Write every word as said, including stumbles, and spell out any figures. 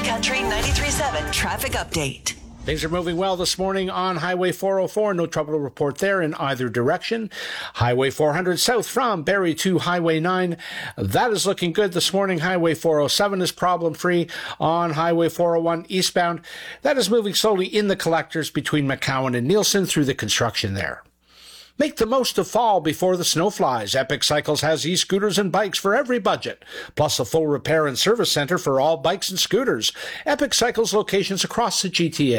Country ninety-three point seven traffic update. Things are moving well this morning on Highway four oh four. No trouble to report there in either direction. Highway four hundred south from Barrie to Highway nine. That is looking good this morning. Highway four oh seven is problem-free on Highway four oh one eastbound. That is moving slowly in the collectors between McCowan and Nielsen through the construction there. Make the most of fall before the snow flies. Epic Cycles has e-scooters and bikes for every budget, plus a full repair and service center for all bikes and scooters. Epic Cycles locations across the G T A.